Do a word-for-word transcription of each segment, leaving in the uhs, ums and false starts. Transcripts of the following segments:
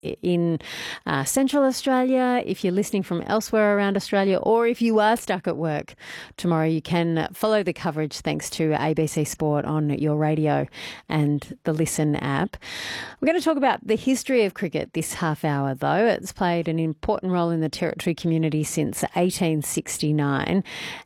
in uh, Central Australia, if you're listening from elsewhere around Australia, or if you are stuck at work tomorrow, you can follow the coverage thanks to A B C Sport on your radio and the Listen app. We're going to talk about the history of cricket this half hour, though. It's played an important role in the Territory community since eighteen sixty-nine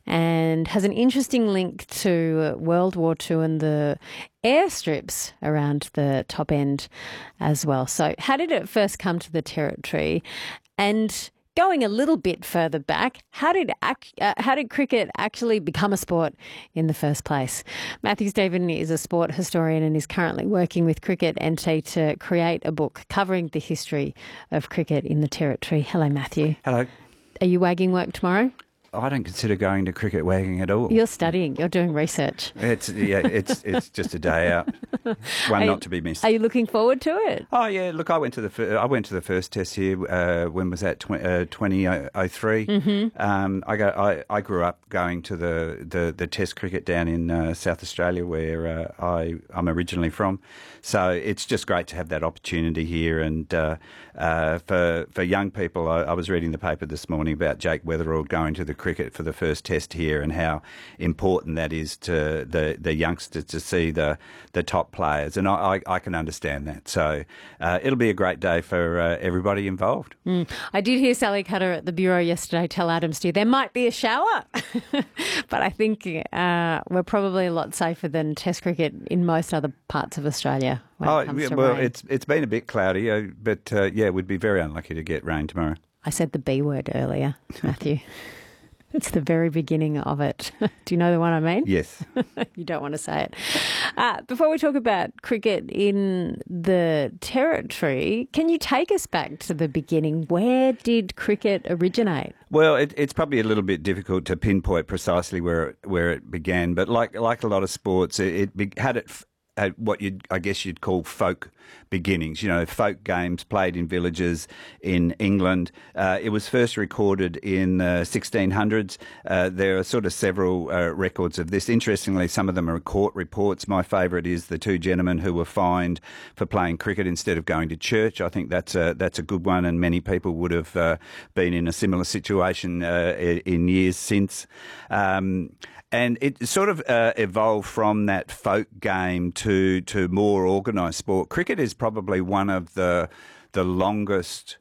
and has an interesting link to World War Two and the airstrips around the top end as well. So how did it first come to the Territory? And going a little bit further back, how did ac- uh, how did cricket actually become a sport in the first place? Matthew Stephen is a sport historian and is currently working with Cricket N T to create a book covering the history of cricket in the Territory. Hello, Matthew. Hello. Are you wagging work tomorrow? I don't consider going to cricket wagging at all. You're studying. You're doing research. It's yeah. It's it's just a day out, one are not you, to be missed. Are you looking forward to it? Oh yeah. Look, I went to the fir- I went to the first test here. Uh, when was that? Tw- uh, twenty oh three. Mm-hmm. Um, I go. I, I grew up going to the, the, the test cricket down in uh, South Australia, where uh, I I'm originally from. So it's just great to have that opportunity here. And uh, uh, for for young people, I, I was reading the paper this morning about Jake Weatherall going to the cricket for the first test here, and how important that is to the, the youngsters to see the the top players, and I, I, I can understand that. So uh, it'll be a great day for uh, everybody involved. Mm. I did hear Sally Cutter at the Bureau yesterday tell Adam Steer there might be a shower, but I think uh, we're probably a lot safer than Test cricket in most other parts of Australia. Oh, it yeah, to well, rain. it's it's been a bit cloudy, uh, but uh, yeah, we'd be very unlucky to get rain tomorrow. I said the B word earlier, Matthew. It's the very beginning of it. Do you know the one I mean? Yes. You don't want to say it. Uh, before we talk about cricket in the Territory, can you take us back to the beginning? Where did cricket originate? Well, it, it's probably a little bit difficult to pinpoint precisely where it, where it began, but like like a lot of sports, it, it be, had it. At what you'd, I guess you'd call folk beginnings, you know, folk games played in villages in England. Uh, it was first recorded in the uh, sixteen hundreds. Uh, there are sort of several uh, records of this. Interestingly, some of them are court reports. My favourite is the two gentlemen who were fined for playing cricket instead of going to church. I think that's a, that's a good one, and many people would have uh, been in a similar situation uh, in years since. Um, And it sort of uh, evolved from that folk game to to more organised sport. Cricket is probably one of the the longest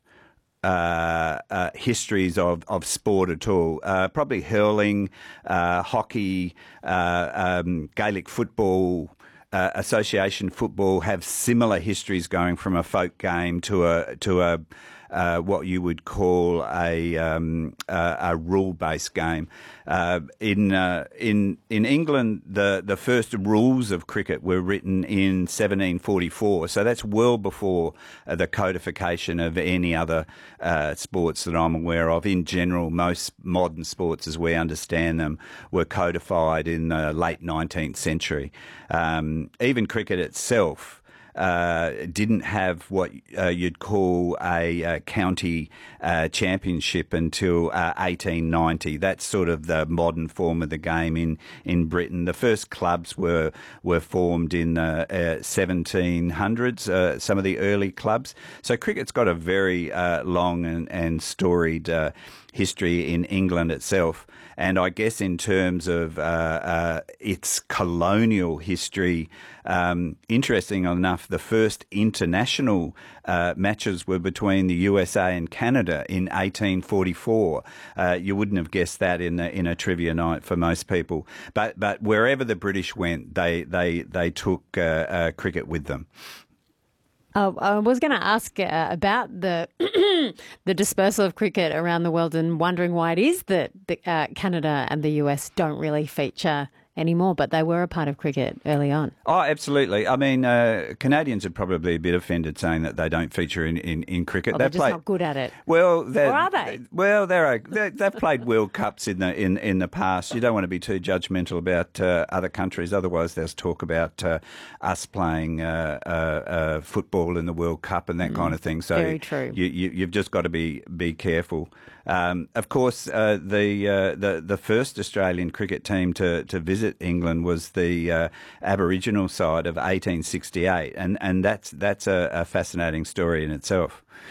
uh, uh, histories of, of sport at all. Uh, probably hurling, uh, hockey, uh, um, Gaelic football, uh, association football have similar histories, going from a folk game to a to a Uh, what you would call a um, uh, a rule-based game. Uh, in uh, in in England, the the first rules of cricket were written in seventeen forty-four, so that's well before uh, the codification of any other uh, sports that I'm aware of. In general, most modern sports, as we understand them, were codified in the late nineteenth century. Um, even cricket itself Uh, didn't have what uh, you'd call a, a county uh, championship until uh, eighteen ninety. That's sort of the modern form of the game in, in Britain. The first clubs were were formed in the uh, seventeen hundreds, uh, some of the early clubs. So cricket's got a very uh, long and, and storied uh, history in England itself. And I guess in terms of uh, uh, its colonial history, um, interesting enough, the first international uh, matches were between the U S A and Canada in eighteen forty-four. Uh, you wouldn't have guessed that in a, in a trivia night for most people. But but wherever the British went, they they they took uh, uh, cricket with them. Uh, I was going to ask uh, about the the dispersal of cricket around the world, and wondering why it is that the, uh, Canada and the U S don't really feature anymore, but they were a part of cricket early on. Oh, absolutely. I mean, uh, Canadians are probably a bit offended saying that they don't feature in, in, in cricket. Well, they're they've just played, not good at it. Well, or are they? Well, they're, they're, they've played World Cups in the in, in the past. You don't want to be too judgmental about uh, other countries. Otherwise, there's talk about uh, us playing uh, uh, uh, football in the World Cup and that mm, kind of thing. So very true. You, you, you've just got to be be careful. Um, of course, uh, the, uh, the the first Australian cricket team to, to visit England was the uh, Aboriginal side of eighteen sixty-eight, and and that's that's a, a fascinating story in itself.